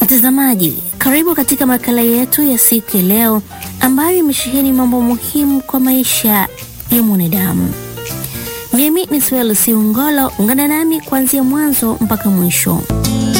Mtazamaji, karibu katika makala yetu ya siku ya leo ambayo imesheheni mambo muhimu kwa maisha ya mwanadamu. Mimi ni Swela Siungolo, ungana nami kuanzia mwanzo mpaka mwisho.